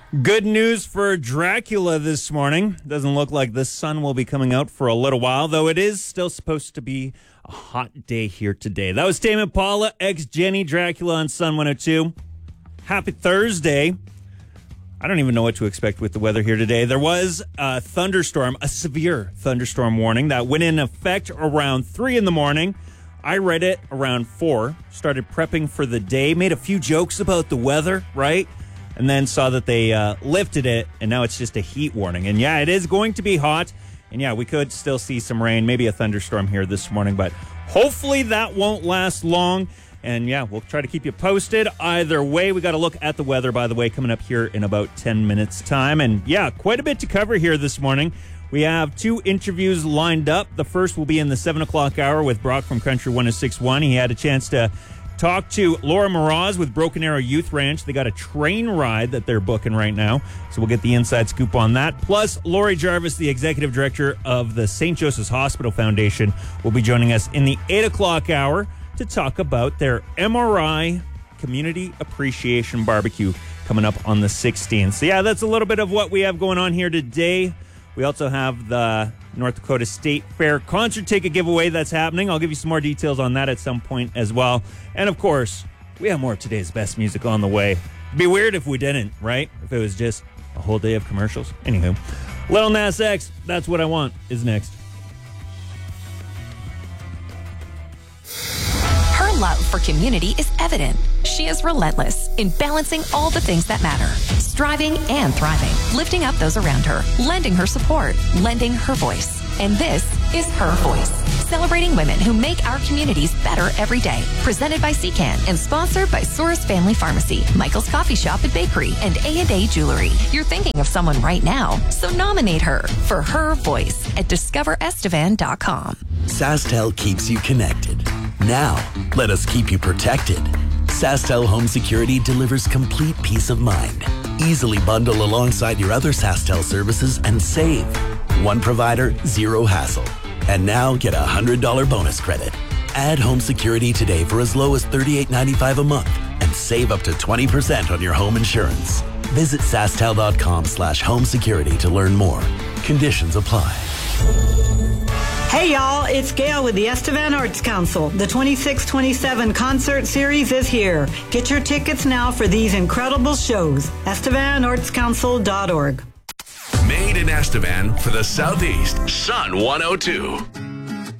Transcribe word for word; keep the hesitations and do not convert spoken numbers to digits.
Good news for Dracula this morning. Doesn't look like the sun will be coming out for a little while, though it is still supposed to be a hot day here today. That was Tame Impala, ex-Jenny, Dracula on Sun one oh two. Happy Thursday. I don't even know what to expect with the weather here today. There was a thunderstorm, a severe thunderstorm warning that went in effect around three in the morning. I read it around four, started prepping for the day, made a few jokes about the weather, right? And then saw that they uh, lifted it, and now it's just a heat warning. And yeah, it is going to be hot. And yeah, we could still see some rain, maybe a thunderstorm here this morning, but hopefully that won't last long. And yeah, we'll try to keep you posted. Either way, we got to look at the weather, by the way, coming up here in about ten minutes time. And yeah, quite a bit to cover here this morning. We have two interviews lined up. The first will be in the seven o'clock hour with Brock from Country one oh six point one. He had a chance to talk to Laura Mraz with Broken Arrow Youth Ranch. They got a train ride that they're booking right now, so we'll get the inside scoop on that. Plus, Lori Jarvis, the executive director of the Saint Joseph's Hospital Foundation, will be joining us in the eight o'clock hour to talk about their M R I Community Appreciation Barbecue coming up on the sixteenth. So yeah, that's a little bit of what we have going on here today. We also have the North Dakota State Fair concert ticket giveaway that's happening. I'll give you some more details on that at some point as well. And of course, we have more of today's best music on the way. It'd be weird if we didn't, right? If it was just a whole day of commercials. Anywho, Lil Nas X, That's What I Want, is next. Her love for community is evident. She is relentless in balancing all the things that matter, striving and thriving, lifting up those around her, lending her support, lending her voice. And this is Her Voice, celebrating women who make our communities better every day. Presented by C CAN and sponsored by Soros Family Pharmacy, Michael's Coffee Shop and Bakery, and A and A Jewelry. You're thinking of someone right now, so nominate her for Her Voice at discover estevan dot com. SaskTel keeps you connected. Now, let us keep you protected. SaskTel Home Security delivers complete peace of mind. Easily bundle alongside your other SaskTel services and save. One provider, zero hassle. And now get a one hundred dollars bonus credit. Add home security today for as low as thirty-eight ninety-five a month and save up to twenty percent on your home insurance. Visit SaskTel.com slash home security to learn more. Conditions apply. Hey y'all, it's Gail with the Estevan Arts Council. The twenty-six twenty-seven concert series is here. Get your tickets now for these incredible shows. Estevan Arts Council dot org. Made in Estevan for the Southeast, Sun one oh two.